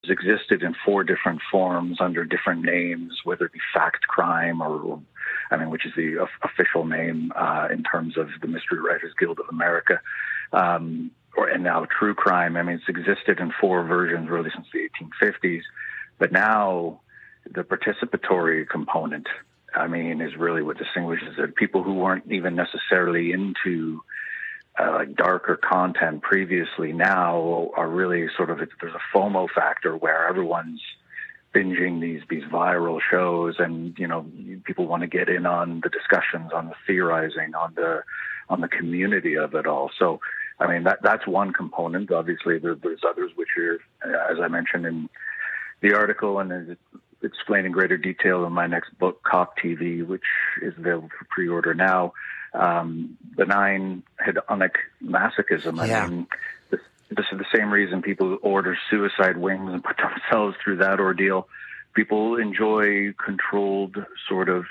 existed in 4 different forms under different names, whether it be fact crime which is the official name in terms of the Mystery Writers Guild of America, and now true crime. I mean, it's existed in 4 versions really since the 1850s, but now the participatory component, I mean, is really what distinguishes it. People who weren't even necessarily into darker content previously now are really sort of, there's a FOMO factor where everyone's binging these viral shows, and people want to get in on the discussions, on the theorizing, on the community of it all. So I mean, that's one component. Obviously there's others which are, as I mentioned in the article and explained in greater detail in my next book, Cop TV, which is available for pre-order now. Benign hedonic masochism. Yeah. I mean, this is the same reason people order suicide wings and put themselves through that ordeal. People enjoy controlled sort of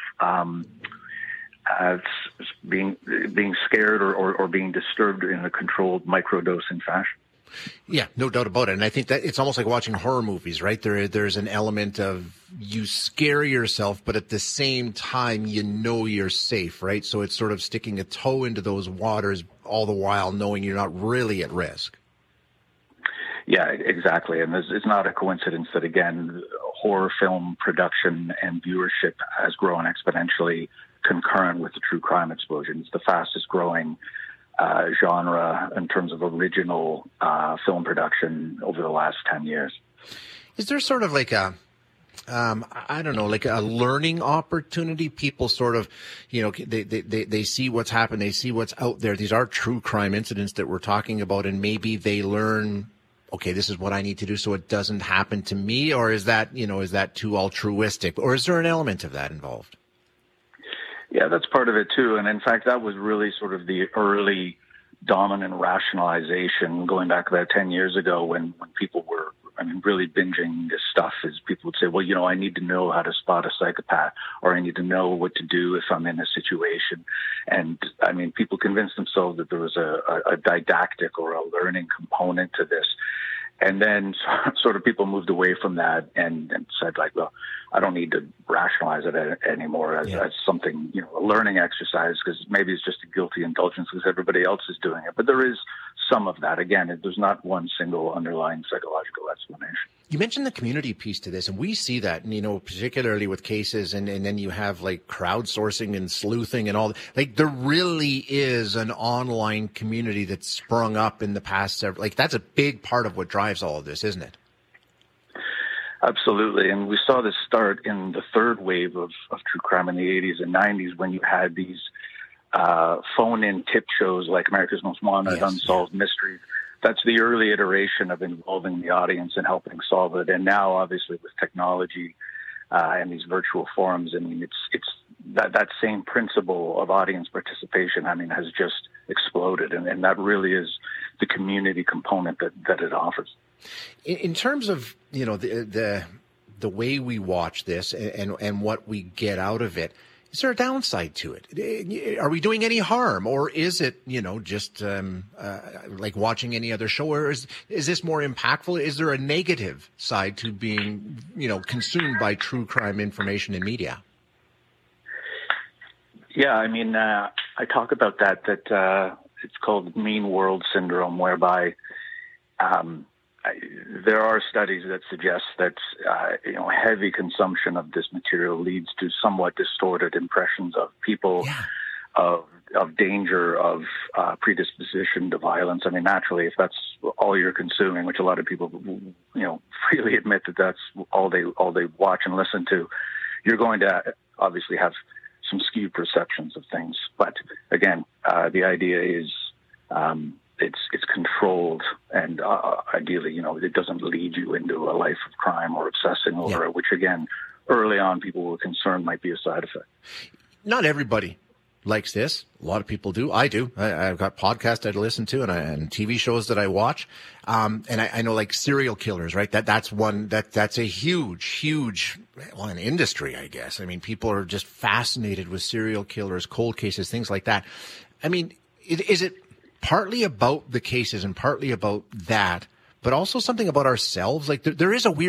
being scared or being disturbed in a controlled microdosing fashion. Yeah, no doubt about it. And I think that it's almost like watching horror movies, right? There's an element of you scare yourself, but at the same time, you're safe, right? So it's sort of sticking a toe into those waters all the while knowing you're not really at risk. Yeah, exactly. And it's not a coincidence that, again, horror film production and viewership has grown exponentially concurrent with the true crime explosion. It's the fastest growing genre in terms of original film production over the last 10 years. Is there sort of like a learning opportunity? People sort of, they see what's happened, they see what's out there. These are true crime incidents that we're talking about, and maybe they learn, okay, this is what I need to do so it doesn't happen to me, or is that too altruistic, or is there an element of that involved? Yeah, that's part of it too. And in fact, that was really sort of the early dominant rationalization going back about 10 years ago when people were, really binging this stuff, is people would say, well, I need to know how to spot a psychopath, or I need to know what to do if I'm in a situation. And people convinced themselves that there was a didactic or a learning component to this. And then sort of people moved away from that and said, like, well, I don't need to rationalize it anymore as something, a learning exercise, because maybe it's just a guilty indulgence because everybody else is doing it. But there is some of that. Again, there's not one single underlying psychological explanation. You mentioned the community piece to this, and we see that, particularly with cases, and then you have like crowdsourcing and sleuthing and all. Like, there really is an online community that's sprung up in the past several. Like, that's a big part of what drives all of this, isn't it? Absolutely, and we saw this start in the third wave of true crime in the 80s and 90s when you had these phone-in tip shows like America's Most Wanted, Unsolved Mysteries. That's the early iteration of involving the audience and helping solve it. And now, obviously, with technology and these virtual forums, it's that same principle of audience participation, has just exploded. And that really is the community component that it offers. In terms of, the way we watch this and what we get out of it, is there a downside to it? Are we doing any harm, or is it, just like watching any other show, or is this more impactful? Is there a negative side to being, consumed by true crime information and media? Yeah, I talk about that it's called mean world syndrome, whereby there are studies that suggest that heavy consumption of this material leads to somewhat distorted impressions of people, of danger, of predisposition to violence. Naturally, if that's all you're consuming, which a lot of people freely admit that that's all they watch and listen to, you're going to obviously have some skewed perceptions of things. But again, the idea is it's controlled, and ideally, it doesn't lead you into a life of crime or obsessing over it, which again, early on, people were concerned might be a side effect. Not everybody likes this. A lot of people do. I do. I've got podcasts I listen to and TV shows that I watch. And I know, like, serial killers, right? That's one that's a huge, an industry, I guess. People are just fascinated with serial killers, cold cases, things like that. Is it partly about the cases and partly about that, but also something about ourselves. Like there is a weird